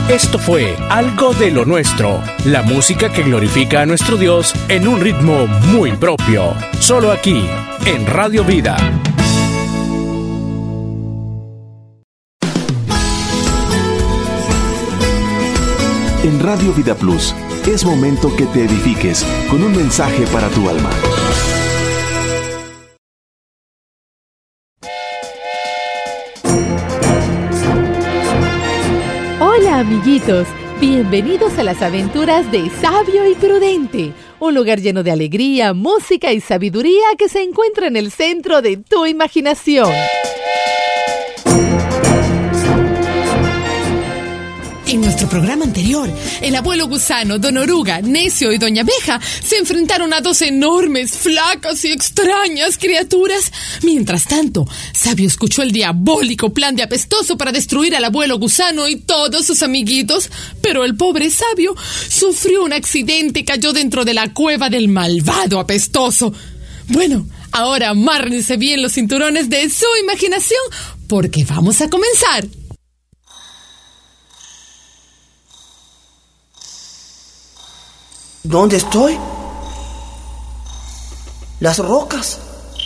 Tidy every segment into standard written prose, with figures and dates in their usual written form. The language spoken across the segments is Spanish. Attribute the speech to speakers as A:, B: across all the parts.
A: Esto fue Algo de lo Nuestro, la música que glorifica a nuestro Dios en un ritmo muy propio. Solo aquí, en Radio Vida.
B: En Radio Vida Plus, es momento que te edifiques con un mensaje para tu alma.
C: Hola amiguitos, bienvenidos a las aventuras de Sabio y Prudente, un lugar lleno de alegría, música y sabiduría que se encuentra en el centro de tu imaginación.
D: En nuestro programa anterior, el abuelo gusano, Don Oruga, Necio y Doña Abeja se enfrentaron a dos enormes, flacas y extrañas criaturas. Mientras tanto, Sabio escuchó el diabólico plan de Apestoso para destruir al abuelo gusano y todos sus amiguitos, pero el pobre Sabio sufrió un accidente y cayó dentro de la cueva del malvado Apestoso. Bueno, ahora amárrense bien los cinturones de su imaginación, porque vamos a comenzar.
E: ¿Dónde estoy? Las rocas.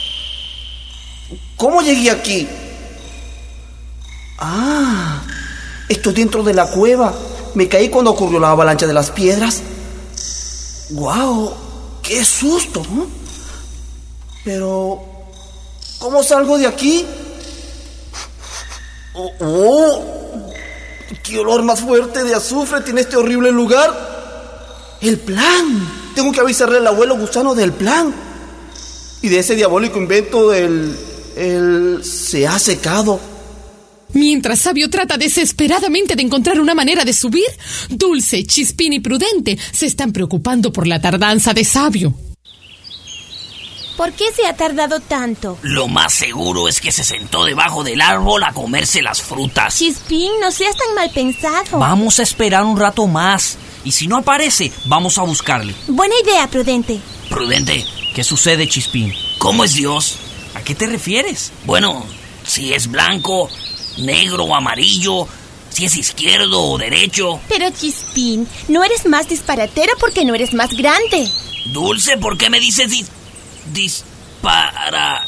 E: ¿Cómo llegué aquí? Ah, estoy dentro de la cueva. Me caí cuando ocurrió la avalancha de las piedras. ¡Guau! ¡Qué susto! ¿No? Pero, ¿cómo salgo de aquí? ¡Oh! ¡Qué olor más fuerte de azufre tiene este horrible lugar! ¡El plan! Tengo que avisarle al abuelo gusano del plan. Y de ese diabólico invento se ha secado.
D: Mientras Sabio trata desesperadamente de encontrar una manera de subir, Dulce, Chispín y Prudente se están preocupando por la tardanza de Sabio.
F: ¿Por qué se ha tardado tanto?
G: Lo más seguro es que se sentó debajo del árbol a comerse las frutas.
F: Chispín, no seas tan mal pensado.
G: Vamos a esperar un rato más. Y si no aparece, vamos a buscarle.
F: Buena idea, Prudente.
G: Prudente, ¿qué sucede, Chispín? ¿Cómo es Dios? ¿A qué te refieres? Bueno, si es blanco, negro o amarillo, si es izquierdo o derecho.
F: Pero Chispín, no eres más disparatero porque no eres más grande.
G: Dulce, ¿por qué me dices dispara?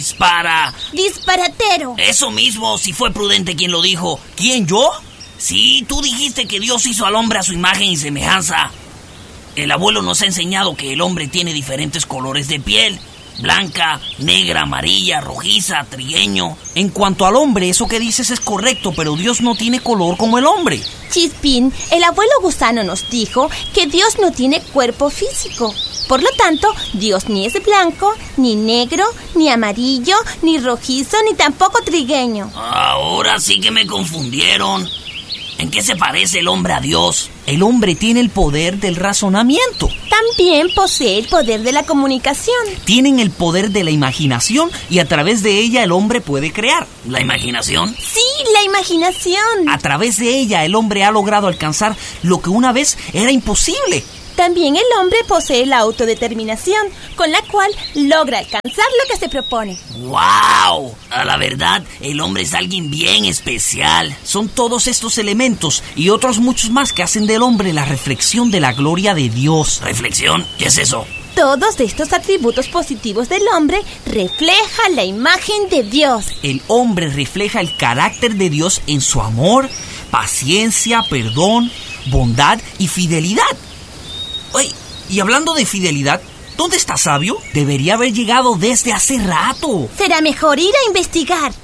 F: Disparatero.
G: Eso mismo, si fue Prudente quien lo dijo. ¿Quién, yo? Sí, tú dijiste que Dios hizo al hombre a su imagen y semejanza. El abuelo nos ha enseñado que el hombre tiene diferentes colores de piel. Blanca, negra, amarilla, rojiza, trigueño. En cuanto al hombre, eso que dices es correcto, pero Dios no tiene color como el hombre.
F: Chispín, el abuelo gusano nos dijo que Dios no tiene cuerpo físico. Por lo tanto, Dios ni es blanco, ni negro, ni amarillo, ni rojizo, ni tampoco trigueño.
G: Ahora sí que me confundieron. ¿En qué se parece el hombre a Dios?
H: El hombre tiene el poder del razonamiento.
F: También posee el poder de la comunicación.
H: Tienen el poder de la imaginación y a través de ella el hombre puede crear.
G: ¿La imaginación?
F: Sí, la imaginación.
H: A través de ella el hombre ha logrado alcanzar lo que una vez era imposible.
F: También el hombre posee la autodeterminación, con la cual logra alcanzar lo que se propone.
G: ¡Wow! A la verdad, el hombre es alguien bien especial.
H: Son todos estos elementos y otros muchos más que hacen del hombre la reflexión de la gloria de Dios.
G: ¿Reflexión? ¿Qué es eso?
F: Todos estos atributos positivos del hombre reflejan la imagen de Dios.
H: El hombre refleja el carácter de Dios en su amor, paciencia, perdón, bondad y fidelidad. Oye, y hablando de fidelidad, ¿dónde está Sabio? Debería haber llegado desde hace rato.
F: Será mejor ir a investigar.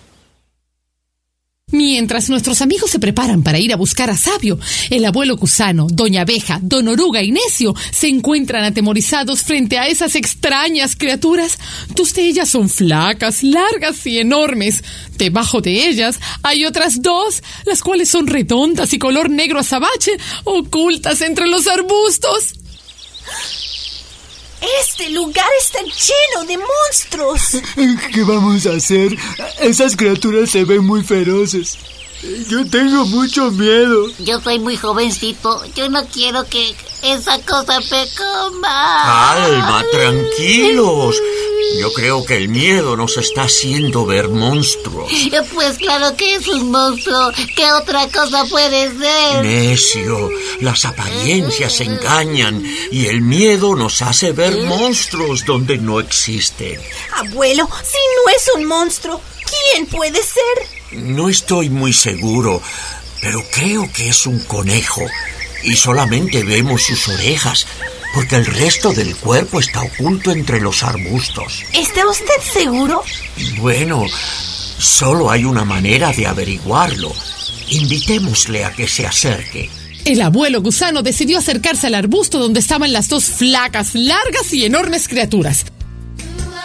D: Mientras nuestros amigos se preparan para ir a buscar a Sabio, el abuelo gusano, Doña Abeja, Don Oruga y Necio se encuentran atemorizados frente a esas extrañas criaturas. Dos de ellas son flacas, largas y enormes. Debajo de ellas hay otras dos, las cuales son redondas y color negro azabache, ocultas entre los arbustos.
I: Este lugar está lleno de monstruos.
J: ¿Qué vamos a hacer? Esas criaturas se ven muy feroces. Yo tengo mucho miedo.
K: Yo soy muy jovencito. Yo no quiero que esa cosa me coma.
L: Calma, tranquilos. Yo creo que el miedo nos está haciendo ver monstruos.
K: Pues claro que es un monstruo. ¿Qué otra cosa puede ser?
L: Necio, las apariencias engañan y el miedo nos hace ver monstruos donde no existen.
I: Abuelo, si no es un monstruo, ¿quién puede ser?
L: No estoy muy seguro, pero creo que es un conejo y solamente vemos sus orejas, porque el resto del cuerpo está oculto entre los arbustos.
I: ¿Está usted seguro?
L: Bueno, solo hay una manera de averiguarlo. Invitémosle a que se acerque.
D: El abuelo gusano decidió acercarse al arbusto donde estaban las dos flacas, largas y enormes criaturas.